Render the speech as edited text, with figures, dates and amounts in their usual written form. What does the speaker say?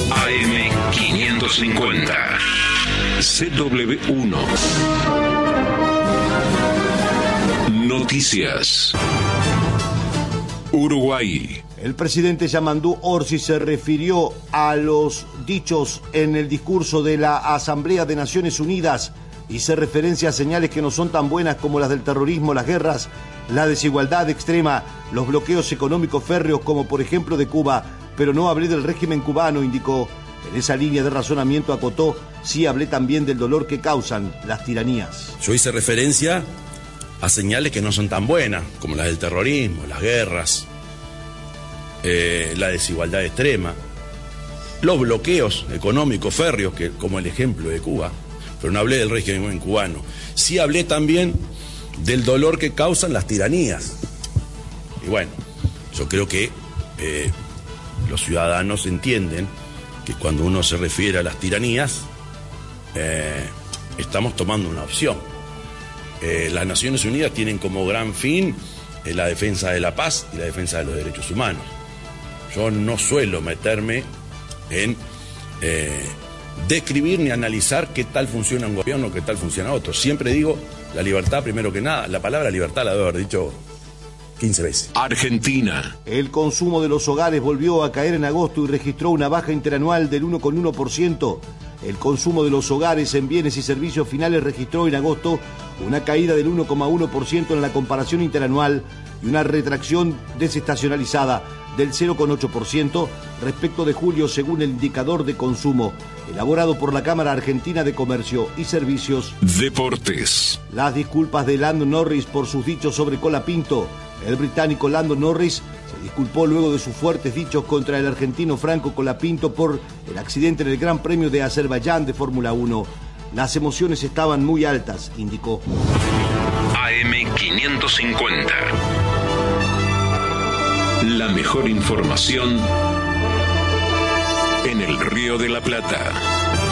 AM550. CW1. Noticias. Uruguay. El presidente Yamandú Orsi se refirió a los dichos en el discurso de la Asamblea de Naciones Unidas. Hice referencia a señales que no son tan buenas como las del terrorismo, las guerras, la desigualdad extrema, los bloqueos económicos férreos como por ejemplo de Cuba, pero no hablé del régimen cubano, indicó. En esa línea de razonamiento acotó, sí hablé también del dolor que causan las tiranías. Yo hice referencia a señales que no son tan buenas, como las del terrorismo, las guerras, la desigualdad extrema, los bloqueos económicos férreos, como el ejemplo de Cuba, pero no hablé del régimen cubano. Sí hablé también del dolor que causan las tiranías. Y bueno, yo creo que los ciudadanos entienden que cuando uno se refiere a las tiranías, estamos tomando una opción. Las Naciones Unidas tienen como gran fin la defensa de la paz y la defensa de los derechos humanos. Yo no suelo meterme en describir ni analizar qué tal funciona un gobierno, qué tal funciona otro. Siempre digo la libertad primero que nada. La palabra libertad la debo haber dicho 15 veces. Argentina. El consumo de los hogares volvió a caer en agosto y registró una baja interanual del 1,1%. El consumo de los hogares en bienes y servicios finales registró en agosto una caída del 1,1% en la comparación interanual y una retracción desestacionalizada del 0,8% respecto de julio, según el indicador de consumo elaborado por la Cámara Argentina de Comercio y Servicios. Deportes. Las disculpas de Lando Norris por sus dichos sobre Colapinto. El británico Lando Norris se disculpó luego de sus fuertes dichos contra el argentino Franco Colapinto por el accidente en el Gran Premio de Azerbaiyán de Fórmula 1. Las emociones estaban muy altas, indicó. AM550. La mejor información en el Río de la Plata.